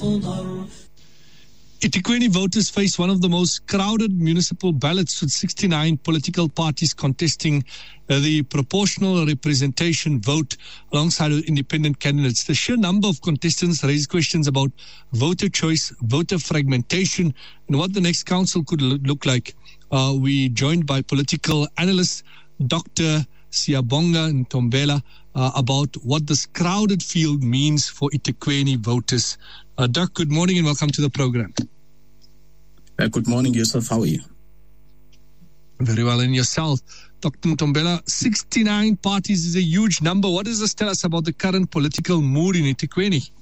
eThekwini voters face one of the most crowded municipal ballots, with 69 political parties contesting the proportional representation vote alongside independent candidates. The sheer number of contestants raises questions about voter choice, voter fragmentation, and what the next council could look like. We joined by political analyst Dr. Siyabonga Ntombela about what this crowded field means for eThekwini voters. Doc, good morning and welcome to the program. Good morning, Yusuf. How are you? Very well. And yourself, Dr. Ntombela, 69 parties is a huge number. What does this tell us about the current political mood in eThekwini?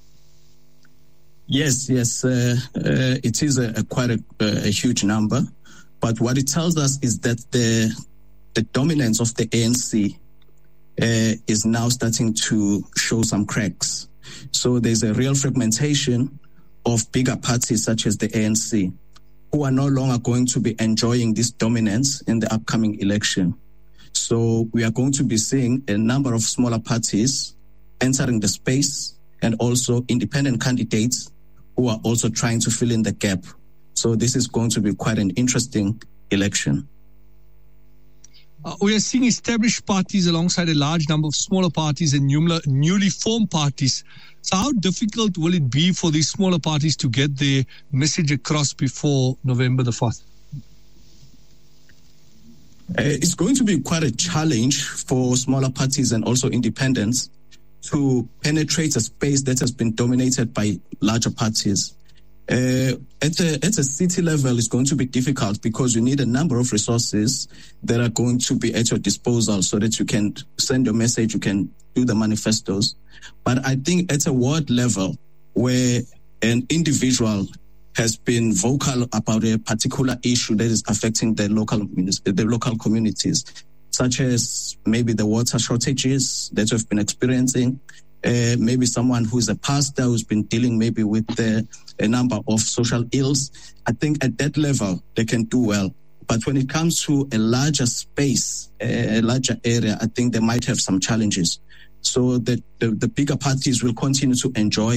Yes. It is quite a huge number. But what it tells us is that the dominance of the ANC is now starting to show some cracks. So there's a real fragmentation of bigger parties such as the ANC, who are no longer going to be enjoying this dominance in the upcoming election. So we are going to be seeing a number of smaller parties entering the space, and also independent candidates who are also trying to fill in the gap. So this is going to be quite an interesting election. We are seeing established parties alongside a large number of smaller parties and newly formed parties. So how difficult will it be for these smaller parties to get their message across before November the 4th? It's going to be quite a challenge for smaller parties and also independents to penetrate a space that has been dominated by larger parties. At a city level, it's going to be difficult because you need a number of resources that are going to be at your disposal so that you can send your message, you can do the manifestos. But I think at a ward level, where an individual has been vocal about a particular issue that is affecting the local communities, such as maybe the water shortages that we've been experiencing, maybe someone who's a pastor who's been dealing maybe with a number of social ills. I think at that level, they can do well. But when it comes to a larger space, a larger area, I think they might have some challenges. So the bigger parties will continue to enjoy